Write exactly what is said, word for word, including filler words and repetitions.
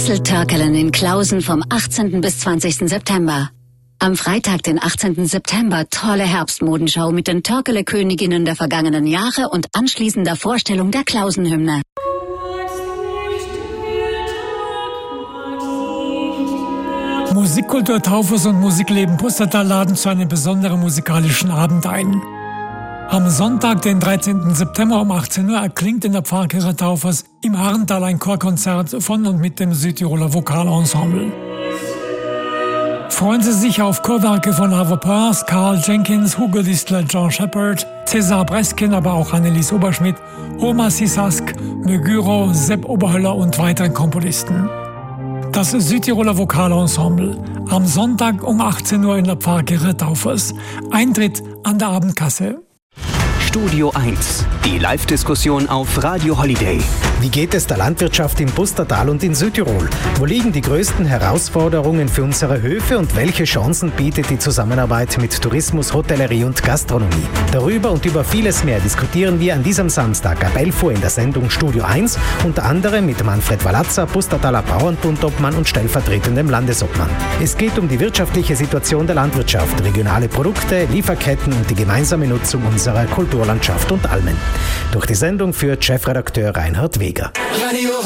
Basteltörkelen in Klausen vom achtzehnten bis zwanzigsten September. Am Freitag, den achtzehnten September, tolle Herbstmodenschau mit den Törkele-Königinnen der vergangenen Jahre und anschließender Vorstellung der Klausenhymne. Musikkultur Taufus und Musikleben Pustertal laden zu einem besonderen musikalischen Abend ein. Am Sonntag, den dreizehnten September um achtzehn Uhr erklingt in der Pfarrkirche Taufus im Arntal ein Chorkonzert von und mit dem Südtiroler Vokalensemble. Freuen Sie sich auf Chorwerke von Arvo Pärs, Carl Jenkins, Hugo Distler, John Shepard, César Breskin, aber auch Annelies Oberschmidt, Oma Sisask, Mögyro, Sepp Oberhöller und weiteren Komponisten. Das Südtiroler Vokalensemble. Am Sonntag um achtzehn Uhr in der Pfarrkirche Taufus. Eintritt an der Abendkasse. Studio eins, die Live-Diskussion auf Radio Holiday. Wie geht es der Landwirtschaft in Pustertal und in Südtirol? Wo liegen die größten Herausforderungen für unsere Höfe und welche Chancen bietet die Zusammenarbeit mit Tourismus, Hotellerie und Gastronomie? Darüber und über vieles mehr diskutieren wir an diesem Samstag ab elf Uhr in der Sendung Studio eins, unter anderem mit Manfred Walazza, Pustertaler Bauernbundobmann und stellvertretendem Landesobmann. Es geht um die wirtschaftliche Situation der Landwirtschaft, regionale Produkte, Lieferketten und die gemeinsame Nutzung unserer Kulturlandschaft und Almen. Durch die Sendung führt Chefredakteur Reinhard Weger.